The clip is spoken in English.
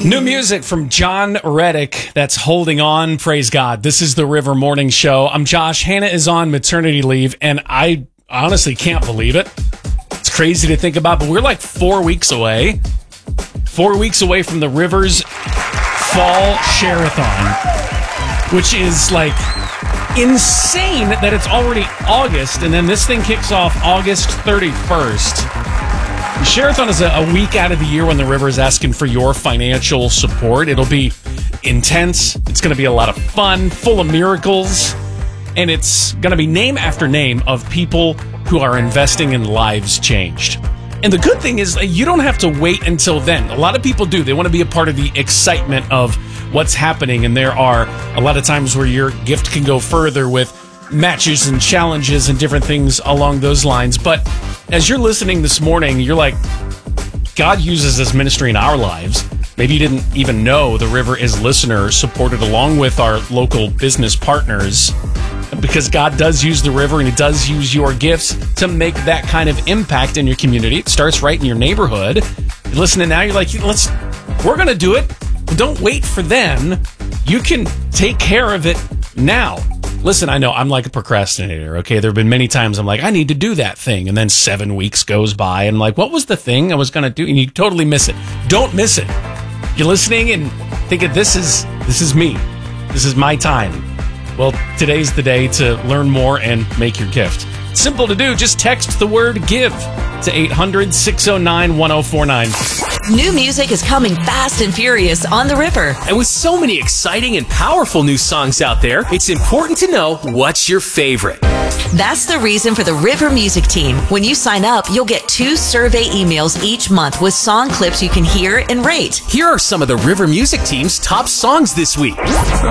New music from John Reddick. That's Holding On. Praise God. This is the River Morning Show. I'm Josh. Hannah is on maternity leave, and I honestly can't believe it. It's crazy to think about, but we're like 4 weeks away. 4 weeks away from the Rivers Fall Share-a-thon, which is like insane that it's already August, and then this thing kicks off August 31st. The Share-a-thon is a week out of the year when the River is asking for your financial support. It'll be intense. It's going to be a lot of fun, full of miracles, and it's going to be name after name of people who are investing in lives changed. And the good thing is you don't have to wait until then. A lot of people do. They want to be a part of the excitement of what's happening, and there are a lot of times where your gift can go further with matches and challenges and different things along those lines. But as you're listening this morning, you're like, God uses this ministry in our lives. Maybe you didn't even know the River is listener supported along with our local business partners, because God does use the River and he does use your gifts to make that kind of impact in your community. It starts right in your neighborhood. You're listening now, you're like, we're going to do it. Don't wait for then. You can take care of it now. Listen, I know I'm like a procrastinator, okay? There have been many times I'm like, I need to do that thing. And then 7 weeks goes by and I'm like, what was the thing I was going to do? And you totally miss it. Don't miss it. You're listening and thinking, this is me. This is my time. Well, today's the day to learn more and make your gift. It's simple to do. Just text the word GIVE to 800-609-1049. New music is coming fast and furious on the River. And with so many exciting and powerful new songs out there, it's important to know what's your favorite. That's the reason for the River Music Team. When you sign up, you'll get 2 survey emails each month with song clips you can hear and rate. Here are some of the River Music Team's top songs this week.